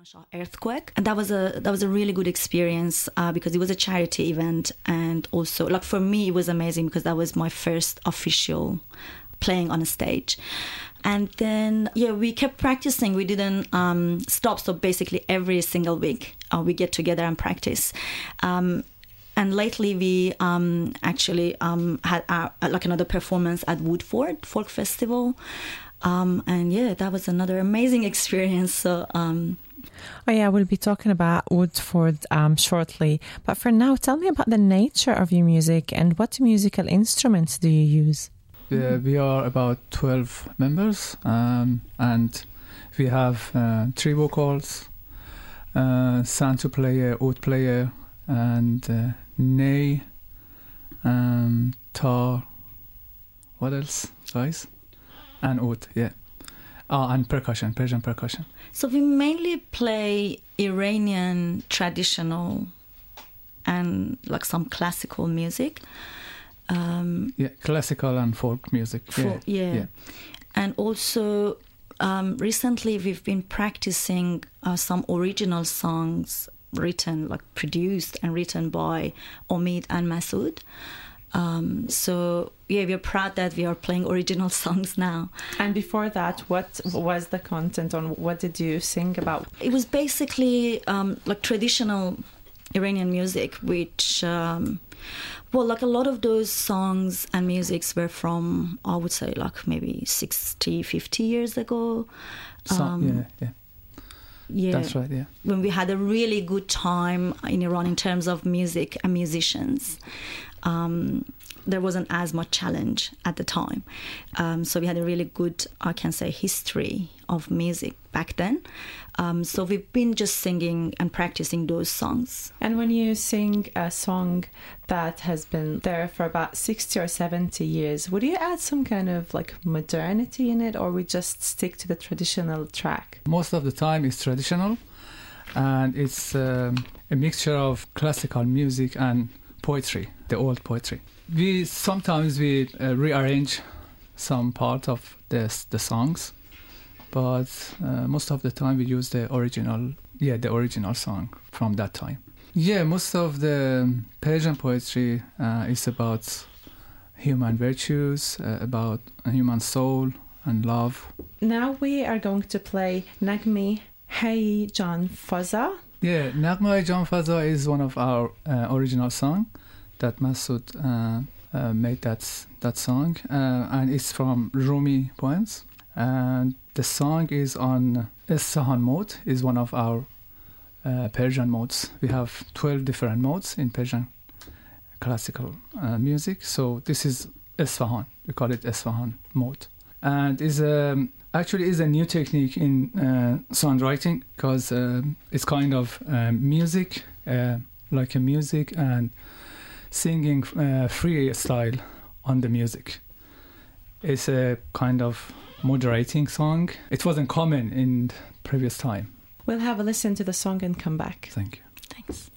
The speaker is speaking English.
Kermanshah earthquake, and that was a really good experience because it was a charity event, and also like for me it was amazing because that was my first official playing on a stage. And then we kept practicing. We didn't stop. So basically every single week we get together and practice. And lately we actually had like another performance at Woodford Folk Festival. And that was another amazing experience. So we'll be talking about Woodford shortly. But for now, tell me about the nature of your music and what musical instruments do you use? We are about 12 members, and we have 3 vocals, santu player, oud player, and ney, tar, what else, guys? And oud, and percussion, Persian percussion. So we mainly play Iranian traditional and like some classical music. Classical and folk music. And also recently we've been practicing some original songs produced and written by Omid and Masood. We're proud that we are playing original songs now. And before that, what was the content on what did you sing about? It was basically like traditional Iranian music, which like a lot of those songs and musics were from, I would say, like maybe 60, 50 years ago. That's right, yeah. When we had a really good time in Iran in terms of music and musicians. There wasn't as much challenge at the time. So we had a really good, I can say, history of music back then. So we've been just singing and practicing those songs. And when you sing a song that has been there for about 60 or 70 years, would you add some kind of like modernity in it, or we just stick to the traditional track? Most of the time it's traditional, and it's a mixture of classical music and poetry, the old poetry. We sometimes rearrange some part of the songs, but most of the time we use the original song from that time. Most of the Persian poetry is about human virtues, about human soul and love. Now we are going to play Nagmi Hey Jan Faza. Nagmi Jan Faza is one of our original song that Masood made that song, and it's from Rumi poems. And the song is on Esfahan mode, is one of our Persian modes. We have 12 different modes in Persian classical music. So this is Esfahan. We call it Esfahan mode, and is actually is a new technique in songwriting, because it's kind of music, like a music and singing freestyle on the music. It's a kind of moderating song. It wasn't common in previous time. We'll have a listen to the song and come back. Thank you. Thanks.